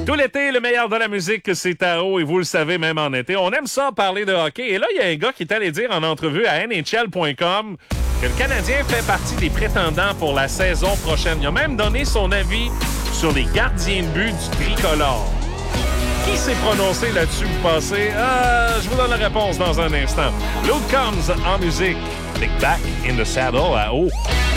Tout l'été, le meilleur de la musique, c'est à eau, et vous le savez, même en été. On aime ça parler de hockey. Et là, il y a un gars qui est allé dire en entrevue à NHL.com que le Canadien fait partie des prétendants pour la saison prochaine. Il a même donné son avis sur les gardiens de but du tricolore. Qui s'est prononcé là-dessus, vous pensez? Je vous donne la réponse dans un instant. Luke Combs en musique. Big Back in the Saddle à eau.